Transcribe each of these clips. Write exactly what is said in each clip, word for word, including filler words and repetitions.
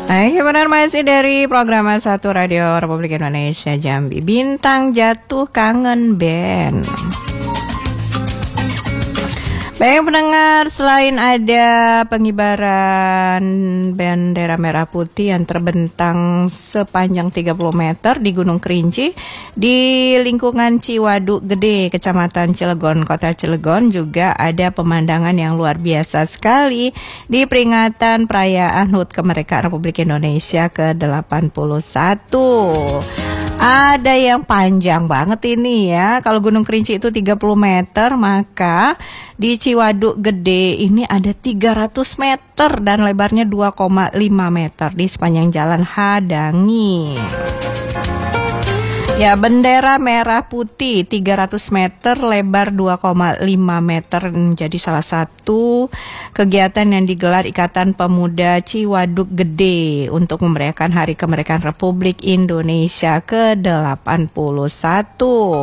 Hai, benar masih dari program satu Radio Republik Indonesia Jambi. Bintang Jatuh Kangen Band. Baik pendengar, selain ada pengibaran bendera merah putih yang terbentang sepanjang tiga puluh meter di Gunung Kerinci di lingkungan Ciwaduk Gede, Kecamatan Cilegon, Kota Cilegon, juga ada pemandangan yang luar biasa sekali di peringatan perayaan H U T Kemerdekaan Republik Indonesia ke delapan puluh satu. Ada yang panjang banget ini ya. Kalau Gunung Kerinci itu tiga puluh meter, maka di Ciwaduk Gede ini ada tiga ratus meter dan lebarnya dua koma lima meter di sepanjang jalan Hadangi. Ya, bendera merah putih tiga ratus meter, lebar dua koma lima meter menjadi salah satu kegiatan yang digelar Ikatan Pemuda Ciwaduk Gede untuk memeriahkan Hari Kemerdekaan Republik Indonesia ke delapan puluh satu.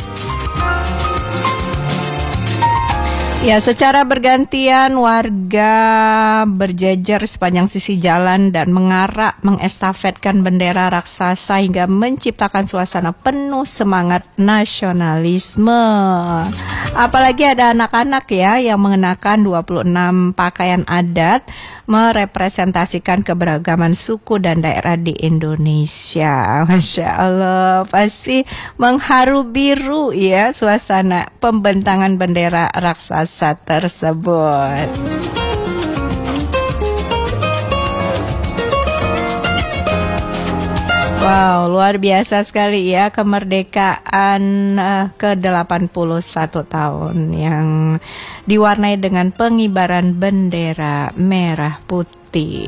Ya, secara bergantian warga berjejer sepanjang sisi jalan dan mengarak mengestafetkan bendera raksasa hingga menciptakan suasana penuh semangat nasionalisme. Apalagi ada anak-anak ya yang mengenakan dua puluh enam pakaian adat merepresentasikan keberagaman suku dan daerah di Indonesia. Masya Allah, pasti mengharu biru ya suasana pembentangan bendera raksasa tersebut. Wow, luar biasa sekali ya kemerdekaan uh, ke delapan puluh satu tahun yang diwarnai dengan pengibaran bendera merah putih.